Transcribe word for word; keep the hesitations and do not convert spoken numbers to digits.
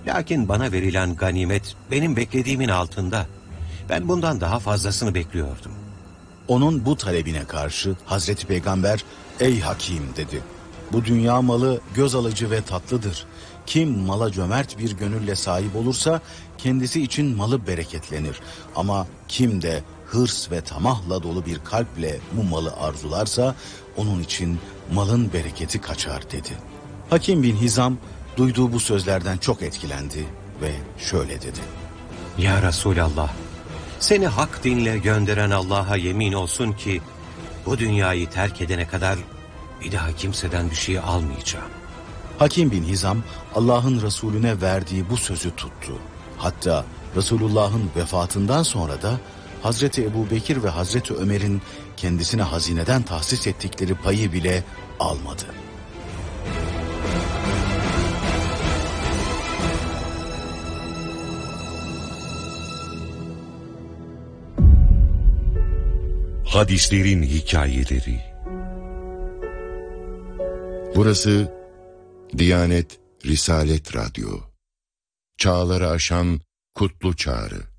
Lakin bana verilen ganimet benim beklediğimin altında. Ben bundan daha fazlasını bekliyordum. Onun bu talebine karşı Hazreti Peygamber, "Ey hakim," dedi. "Bu dünya malı göz alıcı ve tatlıdır. Kim mala cömert bir gönülle sahip olursa kendisi için malı bereketlenir. Ama kim de hırs ve tamahla dolu bir kalple bu malı arzularsa onun için malın bereketi kaçar," dedi. Hakim bin Hizam duyduğu bu sözlerden çok etkilendi ve şöyle dedi. Ya Resulallah, seni hak dinle gönderen Allah'a yemin olsun ki bu dünyayı terk edene kadar bir daha kimseden bir şey almayacağım. Hakim bin Hizam Allah'ın Resulüne verdiği bu sözü tuttu. Hatta Resulullah'ın vefatından sonra da Hazreti Ebubekir ve Hazreti Ömer'in kendisine hazineden tahsis ettikleri payı bile almadı. Hadislerin hikayeleri. Burası Diyanet Risalet Radyo. Çağları aşan kutlu çağrı.